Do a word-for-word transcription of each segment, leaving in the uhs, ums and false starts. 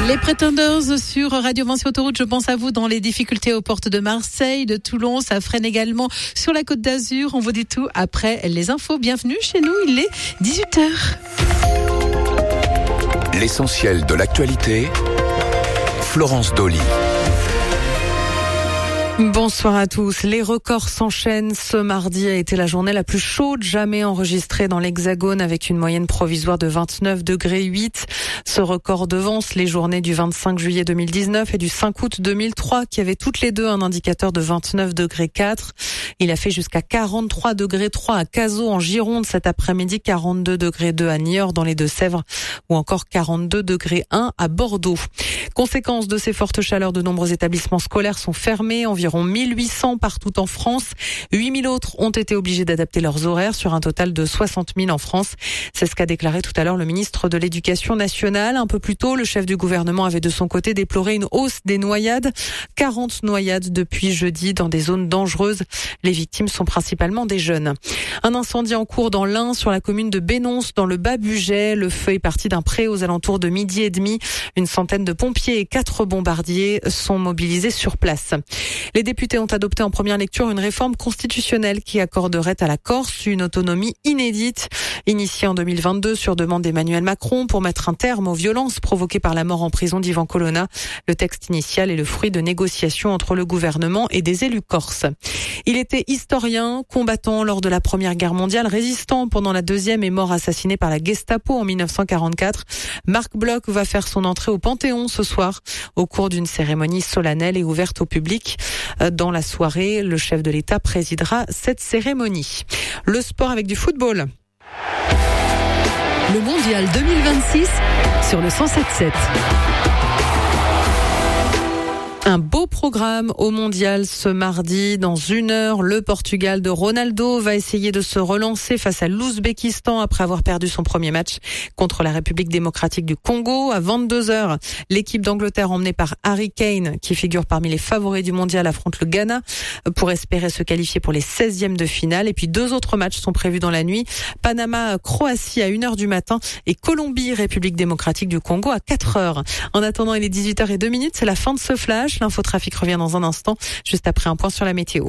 Les Pretenders sur Radio Vinci Autoroute, je pense à vous dans les difficultés aux portes de Marseille, de Toulon, ça freine également sur la Côte d'Azur. On vous dit tout après les infos. Bienvenue chez nous, il est dix-huit heures. L'essentiel de l'actualité, Florence Dolly. Bonsoir à tous. Les records s'enchaînent. Ce mardi a été la journée la plus chaude jamais enregistrée dans l'Hexagone avec une moyenne provisoire de vingt-neuf degrés huit. Ce record devance les journées du vingt-cinq juillet deux mille dix-neuf et du cinq août deux mille trois qui avaient toutes les deux un indicateur de vingt-neuf degrés quatre. Il a fait jusqu'à quarante-trois degrés trois à Cazaux en Gironde cet après-midi, quarante-deux degrés deux à Niort dans les Deux-Sèvres ou encore quarante-deux degrés un à Bordeaux. Conséquence de ces fortes chaleurs, de nombreux établissements scolaires sont fermés, environ mille huit cents partout en France. huit mille autres ont été obligés d'adapter leurs horaires sur un total de soixante mille en France. C'est ce qu'a déclaré tout à l'heure le ministre de l'Éducation nationale. Un peu plus tôt, le chef du gouvernement avait de son côté déploré une hausse des noyades. quarante noyades depuis jeudi dans des zones dangereuses. Les victimes sont principalement des jeunes. Un incendie en cours dans l'Ain sur la commune de Bénonce dans le Bas-Bugey. Le feu est parti d'un pré aux alentours de midi et demi. Une centaine de pompiers et quatre bombardiers sont mobilisés sur place. Les députés ont adopté en première lecture une réforme constitutionnelle qui accorderait à la Corse une autonomie inédite. Initiée en deux mille vingt-deux sur demande d'Emmanuel Macron pour mettre un terme aux violences provoquées par la mort en prison d'Ivan Colonna. Le texte initial est le fruit de négociations entre le gouvernement et des élus corses. Il était historien, combattant lors de la Première Guerre mondiale, résistant pendant la Deuxième et mort assassiné par la Gestapo en mille neuf cent quarante-quatre. Marc Bloch va faire son entrée au Panthéon ce soir au cours d'une cérémonie solennelle et ouverte au public. Dans la soirée, le chef de l'État présidera cette cérémonie. Le sport avec du football. Le mondial deux mille vingt-six sur le cent sept sept. Un beau programme au mondial ce mardi. Dans une heure, le Portugal de Ronaldo va essayer de se relancer face à l'Ouzbékistan après avoir perdu son premier match contre la République démocratique du Congo. À vingt-deux heures, l'équipe d'Angleterre emmenée par Harry Kane, qui figure parmi les favoris du mondial, affronte le Ghana pour espérer se qualifier pour les seizièmes de finale. Et puis deux autres matchs sont prévus dans la nuit. Panama-Croatie à une heure du matin et Colombie-République démocratique du Congo à quatre heures. En attendant, il est dix-huit heures zéro deux, c'est la fin de ce flash. L'infotrafic revient dans un instant, juste après un point sur la météo.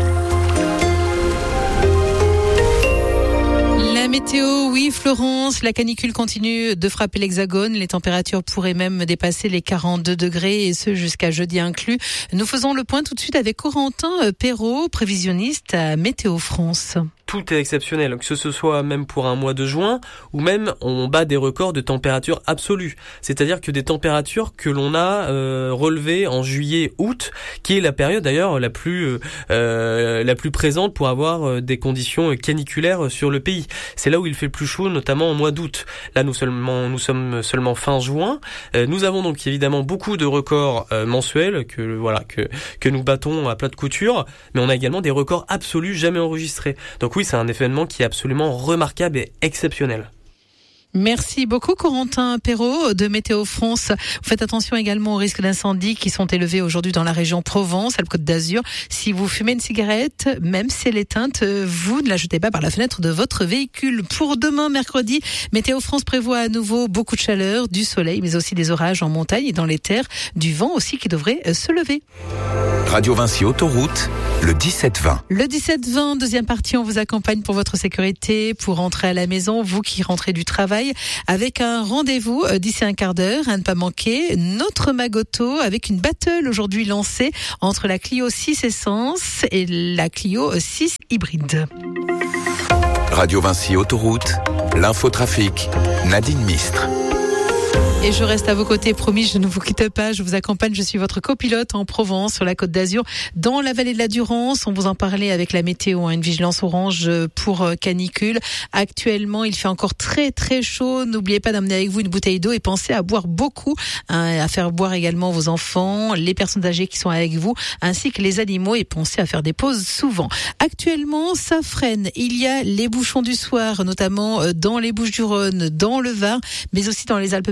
La météo, oui Florence, la canicule continue de frapper l'Hexagone. Les températures pourraient même dépasser les quarante-deux degrés et ce jusqu'à jeudi inclus. Nous faisons le point tout de suite avec Corentin Perrault, prévisionniste à Météo France. Tout est exceptionnel, que ce soit même pour un mois de juin, ou même on bat des records de température absolue. C'est-à-dire que des températures que l'on a euh, relevées en juillet-août, qui est la période d'ailleurs la plus euh, la plus présente pour avoir euh, des conditions caniculaires sur le pays. C'est là où il fait le plus chaud, notamment au mois d'août. Là, nous seulement nous sommes seulement fin juin. Euh, nous avons donc évidemment beaucoup de records euh, mensuels que voilà que que nous battons à plat de couture, mais on a également des records absolus jamais enregistrés. Donc oui, c'est un événement qui est absolument remarquable et exceptionnel. Merci beaucoup Corentin Perrault de Météo France. Vous faites attention également aux risques d'incendie qui sont élevés aujourd'hui dans la région Provence, Alpes-Côte d'Azur. Si vous fumez une cigarette, même si elle est éteinte, vous ne la jetez pas par la fenêtre de votre véhicule. Pour demain, mercredi, Météo France prévoit à nouveau beaucoup de chaleur, du soleil, mais aussi des orages en montagne et dans les terres, du vent aussi qui devrait se lever. Radio Vinci Autoroute, le dix-sept vingt. Le dix-sept vingt, deuxième partie, on vous accompagne pour votre sécurité, pour rentrer à la maison, vous qui rentrez du travail, avec un rendez-vous d'ici un quart d'heure, à ne pas manquer, notre Magoto avec une battle aujourd'hui lancée entre la Clio six Essence et la Clio six Hybride. Radio Vinci Autoroute, l'infotrafic, Nadine Mistre. Et je reste à vos côtés, promis, je ne vous quitte pas, je vous accompagne, je suis votre copilote en Provence, sur la Côte d'Azur, dans la vallée de la Durance. On vous en parlait avec la météo, hein, une vigilance orange pour canicule. Actuellement, il fait encore très très chaud. N'oubliez pas d'amener avec vous une bouteille d'eau et pensez à boire beaucoup, hein, à faire boire également vos enfants, les personnes âgées qui sont avec vous, ainsi que les animaux, et pensez à faire des pauses souvent. Actuellement, ça freine. Il y a les bouchons du soir, notamment dans les Bouches-du-Rhône, dans le Var, mais aussi dans les Alpes-Maritimes.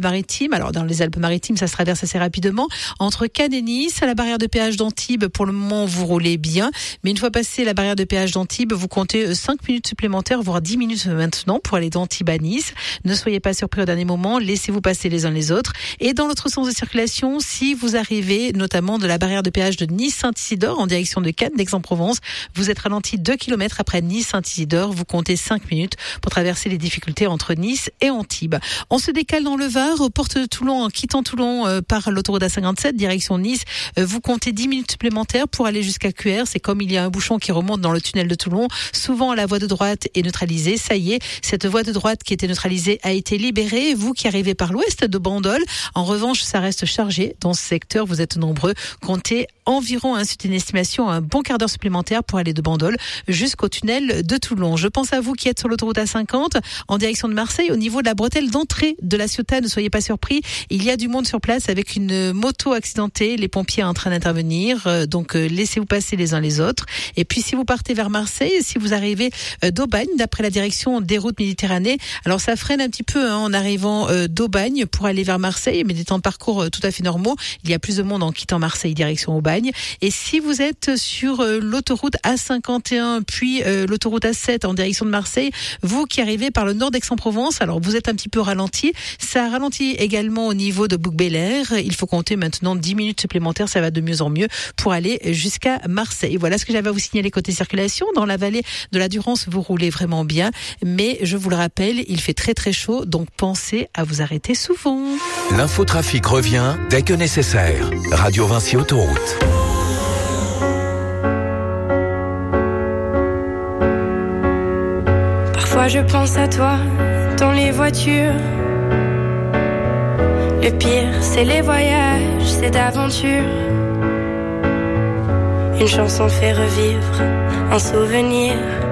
Alpes-Maritimes. Alors dans les Alpes-Maritimes, ça se traverse assez rapidement. Entre Cannes et Nice, à la barrière de péage d'Antibes, pour le moment, vous roulez bien. Mais une fois passé la barrière de péage d'Antibes, vous comptez cinq minutes supplémentaires, voire dix minutes maintenant pour aller d'Antibes à Nice. Ne soyez pas surpris au dernier moment, laissez-vous passer les uns les autres. Et dans l'autre sens de circulation, si vous arrivez notamment de la barrière de péage de Nice-Saint-Isidore en direction de Cannes, d'Aix-en-Provence, vous êtes ralenti deux kilomètres après Nice-Saint-Isidore. Vous comptez cinq minutes pour traverser les difficultés entre Nice et Antibes. On se décale dans le Var, aux portes de Toulon, en quittant Toulon euh, par l'autoroute A cinquante-sept, direction Nice. Euh, vous comptez dix minutes supplémentaires pour aller jusqu'à Cuers. C'est comme il y a un bouchon qui remonte dans le tunnel de Toulon. Souvent, la voie de droite est neutralisée. Ça y est, cette voie de droite qui était neutralisée a été libérée. Vous qui arrivez par l'ouest de Bandol, en revanche, ça reste chargé. Dans ce secteur, vous êtes nombreux. Comptez environ, hein, c'est une estimation, un bon quart d'heure supplémentaire pour aller de Bandol jusqu'au tunnel de Toulon. Je pense à vous qui êtes sur l'autoroute A cinquante en direction de Marseille, au niveau de la bretelle d'entrée de la Ciotat. Ne soyez pas surpris, il y a du monde sur place avec une moto accidentée. Les pompiers sont en train d'intervenir, donc laissez-vous passer les uns les autres. Et puis si vous partez vers Marseille, si vous arrivez d'Aubagne, d'après la direction des routes Méditerranée, alors ça freine un petit peu, hein, en arrivant d'Aubagne pour aller vers Marseille, mais des temps de parcours tout à fait normaux. Il y a plus de monde en quittant Marseille direction Aubagne. Et si vous êtes sur euh, l'autoroute A cinquante et un puis euh, l'autoroute A sept en direction de Marseille, vous qui arrivez par le nord d'Aix-en-Provence, alors vous êtes un petit peu ralenti. Ça ralentit également au niveau de Bouc-Bélair. Il faut compter maintenant dix minutes supplémentaires, ça va de mieux en mieux pour aller jusqu'à Marseille. Voilà ce que j'avais à vous signaler côté circulation. Dans la vallée de la Durance, vous roulez vraiment bien, mais je vous le rappelle, il fait très très chaud, donc pensez à vous arrêter souvent. L'infotrafic revient dès que nécessaire. Radio Vinci Autoroute. Parfois je pense à toi dans les voitures. Le pire, c'est les voyages, c'est d'aventure. Une chanson fait revivre un souvenir.